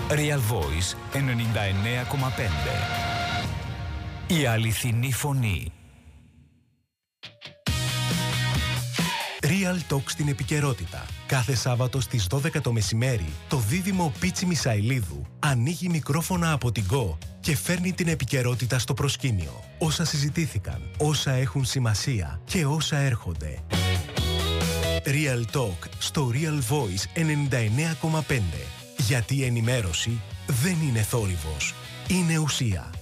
Real Voice 99,5. Η αληθινή φωνή. Real Talk στην επικαιρότητα. Κάθε Σάββατο στις 12 το μεσημέρι, το δίδυμο Πίτσι Μισαηλίδου ανοίγει μικρόφωνα από την Go και φέρνει την επικαιρότητα στο προσκήνιο. Όσα συζητήθηκαν, όσα έχουν σημασία και όσα έρχονται. Real Talk στο Real Voice 99,5. Γιατί η ενημέρωση δεν είναι θόρυβος, είναι ουσία.